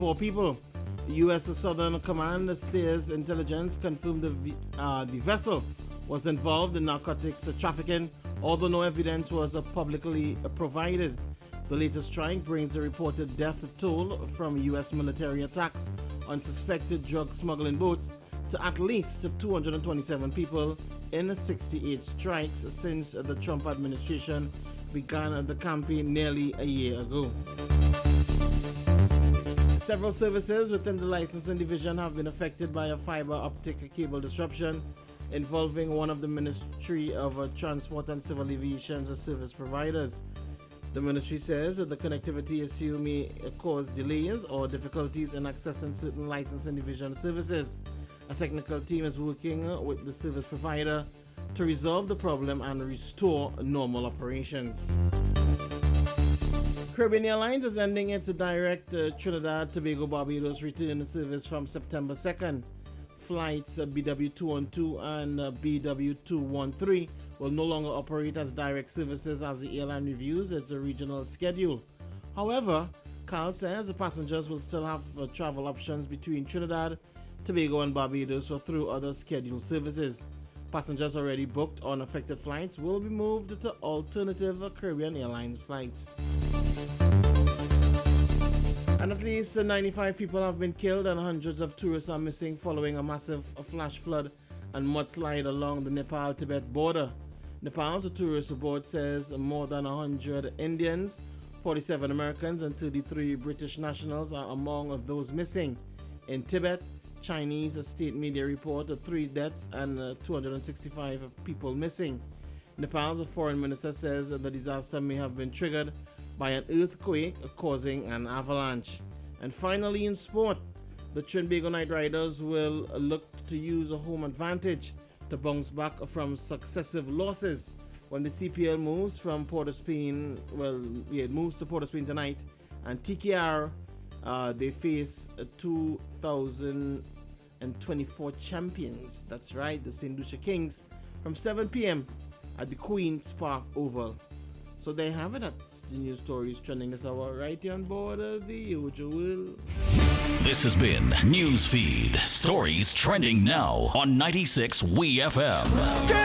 Four people. The U.S. Southern Command says intelligence confirmed the vessel was involved in narcotics trafficking, although no evidence was publicly provided. The latest strike brings the reported death toll from U.S. military attacks on suspected drug smuggling boats to at least 227 people in 68 strikes since the Trump administration began the campaign nearly a year ago. Several services within the licensing division have been affected by a fiber optic cable disruption involving one of the Ministry of Transport and Civil Aviation's service providers. The ministry says that the connectivity issue may cause delays or difficulties in accessing certain licensing division services. A technical team is working with the service provider to resolve the problem and restore normal operations. Caribbean Airlines is ending its direct Trinidad Tobago Barbados return service from September 2nd. Flights BW212 and BW213 will no longer operate as direct services as the airline reviews its regional schedule. However, CAL says the passengers will still have travel options between Trinidad, Tobago and Barbados or through other scheduled services. Passengers already booked on affected flights will be moved to alternative Caribbean Airlines flights. And at least 95 people have been killed and hundreds of tourists are missing following a massive flash flood and mudslide along the Nepal-Tibet border. Nepal's tourist board says more than 100 Indians, 47 Americans and 33 British nationals are among those missing. In Tibet, Chinese state media report 3 deaths and 265 people missing. Nepal's foreign minister says the disaster may have been triggered by an earthquake causing an avalanche. And finally, in sport, the Trinbago Knight Riders will look to use a home advantage to bounce back from successive losses when the CPL moves from Port of Spain. It moves to Port of Spain tonight, and TKR they face 2024 champions. That's right, the St. Lucia Kings, from 7 p.m. at the Queen's Park Oval. So there you have it. That's the news stories trending this hour right here on board the usual. This has been Newsfeed, stories trending now on 96 WeFM.